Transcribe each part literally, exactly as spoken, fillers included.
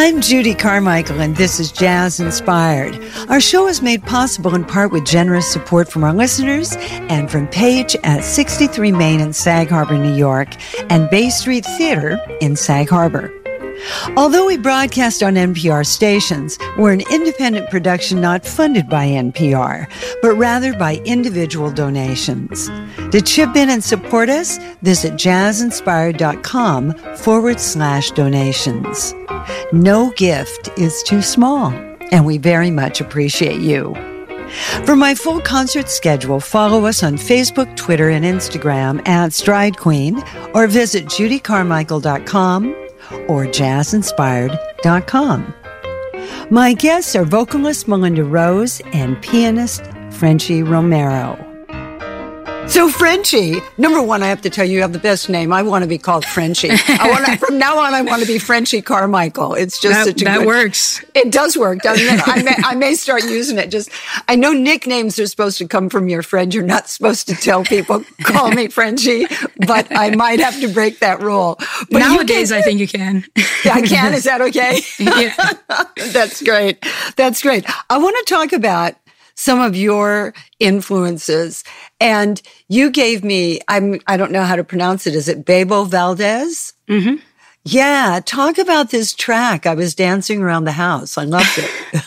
I'm Judy Carmichael, and this is Jazz Inspired. Our show is made possible in part with generous support from our listeners and from Page at sixty-three Main in Sag Harbor, New York, and Bay Street Theater in Sag Harbor. Although we broadcast on N P R stations, we're an independent production not funded by N P R, but rather by individual donations. To chip in and support us, visit jazzinspired.com forward slash donations. No gift is too small, and we very much appreciate you. For my full concert schedule, follow us on Facebook, Twitter, and Instagram at Stride Queen, or visit judy carmichael dot com or jazz inspired dot com. My guests are vocalist Melinda Rose and pianist Frenchy Romero. So, Frenchy, number one, I have to tell you, you have the best name. I want to be called Frenchy. I want to, from now on, I want to be Frenchy Carmichael. It's just that, such a that good... works. It does work, doesn't it? I may, I may start using it. Just, I know nicknames are supposed to come from your friend. You're not supposed to tell people, call me Frenchy, but I might have to break that rule. But nowadays, can, I think you can. Yeah, I can. Is that okay? Yeah. That's great. That's great. I want to talk about some of your influences. And you gave me, I'm, I don't know how to pronounce it. Is it Bebo Valdez? Mm-hmm. Yeah. Talk about this track. I was dancing around the house. I loved it.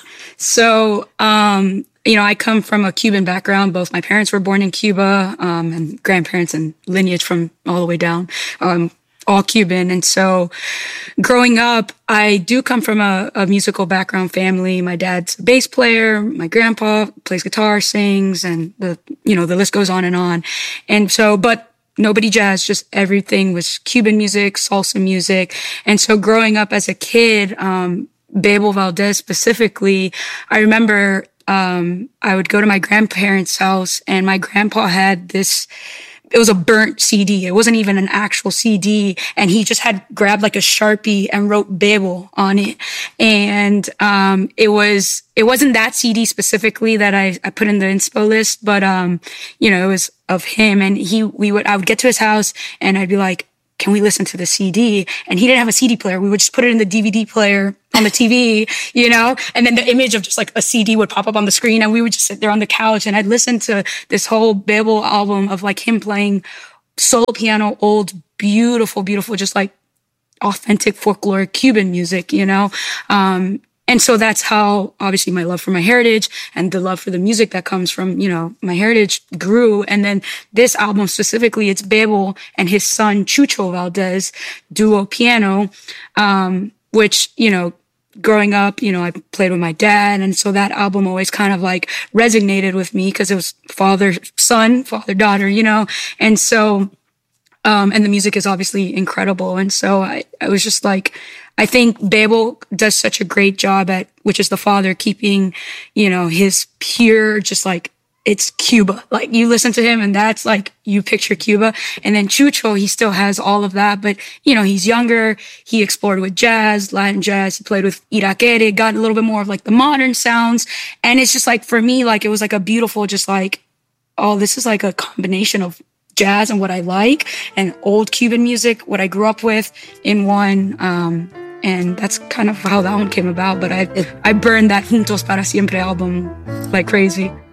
So, um, you know, I come from a Cuban background. Both my parents were born in Cuba, um, and grandparents and lineage from all the way down. Um, all Cuban. And so growing up, I do come from a, a musical background family. My dad's a bass player. My grandpa plays guitar, sings, and the, you know, the list goes on and on. And so, but nobody jazz, just everything was Cuban music, salsa music. And so growing up as a kid, um, Bebo Valdez specifically, I remember, um, I would go to my grandparents' house and my grandpa had this, it was a burnt C D. It wasn't even an actual C D. And he just had grabbed like a Sharpie and wrote Bebo on it. And, um, it was, it wasn't that C D specifically that I, I put in the inspo list, but, um, you know, it was of him. And he, we would, I would get to his house and I'd be like, can we listen to the C D? And he didn't have a C D player. We would just put it in the D V D player on the T V, you know, and then the image of just like a C D would pop up on the screen and we would just sit there on the couch and I'd listen to this whole Bebo album of like him playing solo piano, old, beautiful, beautiful, just like authentic folkloric Cuban music, you know? Um, And so that's how, obviously, my love for my heritage and the love for the music that comes from, you know, my heritage grew. And then this album specifically, it's Bebo and his son, Chucho Valdez, duo piano, um, which, you know, growing up, you know, I played with my dad. And so that album always kind of like resonated with me because it was father, son, father, daughter, you know. And so, um, and the music is obviously incredible. And so I, I was just like, I think Bebo does such a great job at, which is the father, keeping, you know, his pure, just like, it's Cuba. Like, you listen to him and that's like, you picture Cuba. And then Chucho, he still has all of that, but, you know, he's younger. He explored with jazz, Latin jazz. He played with Irakere, got a little bit more of like the modern sounds. And it's just like, for me, like, it was like a beautiful, just like, oh, this is like a combination of jazz and what I like, and old Cuban music, what I grew up with in one. Um, And that's kind of how that one came about. But I I burned that Juntos para Siempre album like crazy.